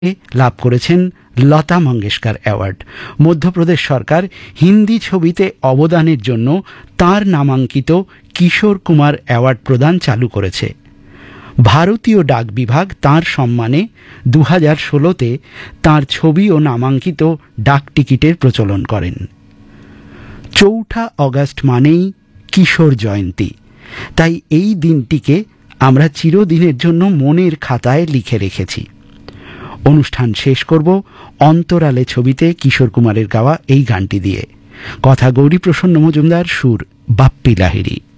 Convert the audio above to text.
লাভ করেছেন লতা মঙ্গেশকর অ্যাওয়ার্ড। মধ্যপ্রদেশ সরকার হিন্দি ছবিতে অবদানের জন্য তার নামাঙ্কিত কিশোর কুমার অ্যাওয়ার্ড প্রদান চালু করেছে। ভারতীয় ডাক বিভাগ তাঁর সম্মানে 2016-তে তাঁর ছবি ও নামাঙ্কিত ডাক টিকিটের প্রচলন করেন। 4 অগস্ট মানেই কিশোর জয়ন্তী, তাই এই দিনটিকে আমরা চিরদিনের জন্য মনের খাতায় লিখে রেখেছি। অনুষ্ঠান শেষ করব অন্তরালে ছবিতে কিশোর কুমারের গাওয়া এই গানটি দিয়ে। কথা গৌরী প্রসন্ন মজুমদার, সুর বাপ্পি লাহিড়ী।